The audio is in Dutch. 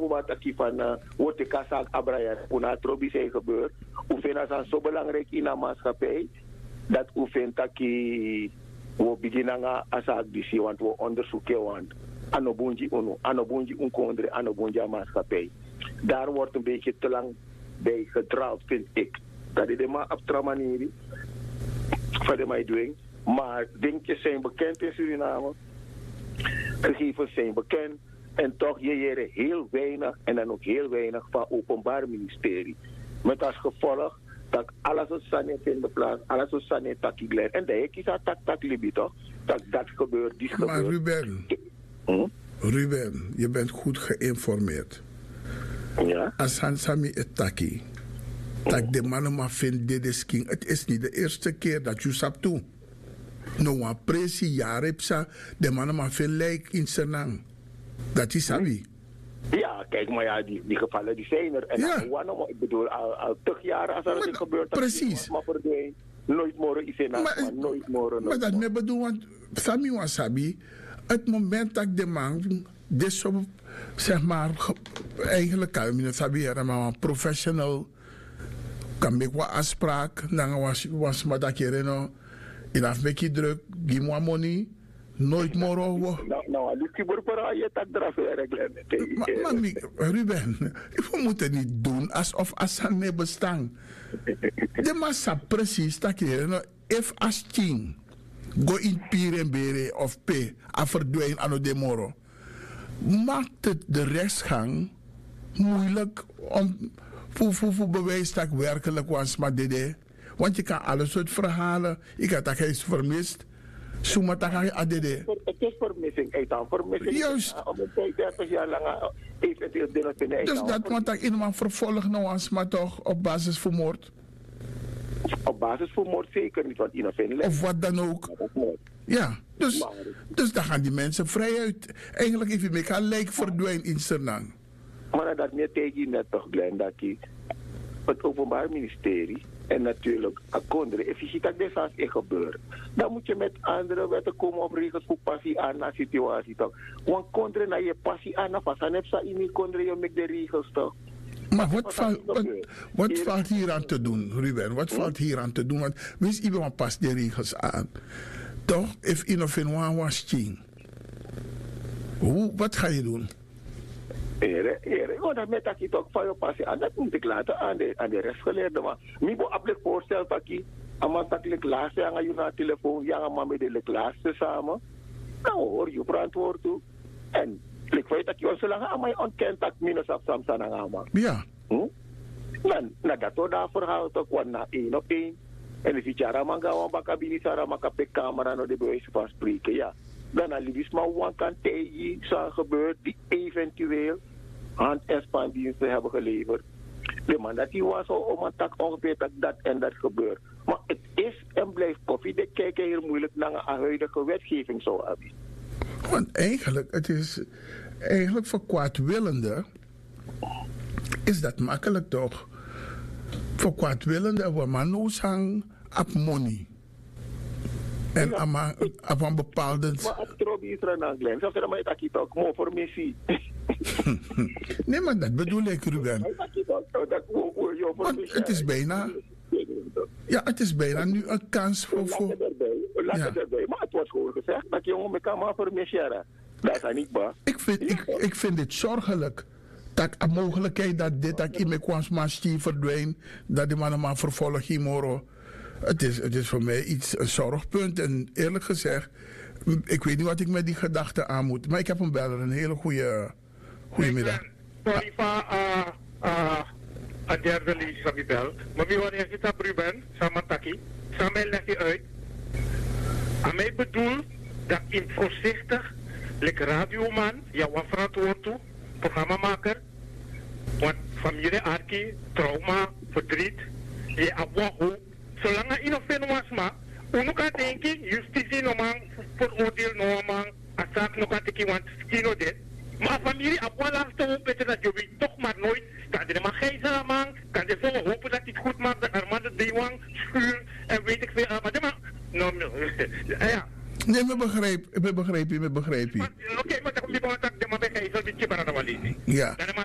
wat ik van wordt de kassa abraya una trobi zijn gebeurd. Hoe vind dat zo belangrijk in de maatschappij dat hoe vind dat we beginnen als actie want we onderzoeken want anobunji uno anobunji unkondre anobunji maatschappij. Daar wordt een beetje te lang bij gedraald, vind ik. Dat is de maar op de manier van de mij doen. Maar dingetjes zijn bekend in Suriname. Gegevens zijn bekend. En toch je heel weinig en dan ook heel weinig van het Openbaar Ministerie. Met als gevolg dat alles wat sanet in de plaats, alles wat sanet takigler. En dat is dat tak libi toch? Dat gebeurt, die gebeurt. Maar Ruben, je bent goed geïnformeerd. Ja? Als Sami etaki, dat de mannen maar vinden dit is king. Het is niet de eerste keer dat je sap toe. No one presi jarepsa, de mannen maar vinden lijk in Senang. Dat is Sabi. Ja, kijk, maar ja, die gevallen die zijn er. En ja. Ik bedoel, al 10 jaar als er iets gebeurt, precies. Maar verdwijnt. Nooit more is maar nooit more. Maar dat me bedoel, want Sami was Sabi, het moment dat de man, dus zo, zeg maar, eigenlijk kan je Sabi, maar professional, kan ik wat afspraak, dan was maar dat je no, in afmeki druk, give me money. Nooit meer over. Nou, die kiborpera je tak eraf regelen. Maar Ruben, we moeten niet doen alsof Assan niet bestaan. De massa precies dat je if as king go in Pirembere of P a verdwijnen aan de moro. Maakt het de rechtsgang moeilijk om voor bewijs dat werkelijk was maar dit. Want je kan alle soort verhalen. Ik had dat hij is vermist. Het is vermissing, vermissing. Juist. Om een 30 jaar lang eventueel dingen te nemen. Dus dat moet ik iemand vervolgen nou als maar toch op basis van moord? Op basis van moord zeker niet, want iemand vindt of wat dan ook. Ja, dus dan gaan die mensen vrij uit. Eigenlijk heeft je me lijk verdwijnen in Senang. Maar dat net tegen je net toch, Glenn, dat het Openbaar Ministerie en natuurlijk akonderen, efficiënt dat dit als is gebeurd. Dan moet je met andere wetten komen op regels voor passie aan naar situatie toch. Want konderen naar je passie aan, van dan heb je niet konderen je met de regels toch. Maar wat valt hier aan te doen, Ruben? Wat valt hier aan te doen? Want wist iemand pas de regels aan. Toch, if in was ching. Wat ga je doen? Dat met dat je toch van je passie aan, dat moet ik laten aan de rechtsgeleerden. Maar ik moet op voorstel dat je een laatste aan je telefoon, ja, maar met de laatste samen. Nou hoor je verantwoord toe. En ik weet dat je zo lang aan mij ontkent dat minus op Samsung aan mij. Ja. Dan dat we daar verhaal toch wat na 1 op 1. En als je jaren man gaan bakabini sara makape camera no de bewijs van spreken, ja. Dan alibi maar one kan tegen zou gebeuren die eventueel hand- en spandiensten hebben geleverd. De man dat die was om een tak ongeveer dat en dat gebeurt. Maar het is en blijft koffie. Kijken heel moeilijk naar een huidige wetgeving zo hebben. Want eigenlijk, het is eigenlijk voor kwaadwillenden is dat makkelijk toch? Voor kwaadwillenden we maar noodzaam op money. En ja. Op een bepaalde... Maar op Trobi is er een Glenn. Zelfs maar dat ik ook mooi voor missie. Nee, maar dat bedoel ik, Ruben. Want het is bijna... Ja, het is bijna nu een kans voor... Laat het erbij. Maar het wordt gewoon gezegd dat jongen me kan maar voor missiëren. Dat is niet waar. Ik vind het zorgelijk. Dat een mogelijkheid dat ik in mijn verdwijnt, dat die mannen maar vervolgen moro. Het is voor mij een zorgpunt. En eerlijk gezegd, ik weet niet wat ik met die gedachten aan moet. Maar ik heb een beller. Een hele goede middag. Sorry voor een derde liedje van die bel. Maar wie wanneer je dat Ruben, Samataki, Samen leg je uit. Aan mij bedoel dat in voorzichtig, like radioman, ja wat verantwoord toe, programmamaker, want familie Arki, trauma, verdriet, je abwaho, zolang er in of in was maar, hoe kan denken, justitie no man, veroordeel no man, asak no kan teki want kino dit, maar familie abwa laatste hoop beter dat je weet toch maar nooit, kan je maar gijzelen man, kan je zo hopen dat je het goed maakt, dat Armand de Dewang schuur en weet ik veel, maar ja. Nee, ik begreep je. Oké, maar dan kom je gewoon dat de man bij gijzel, die je maar aan de ja. Dan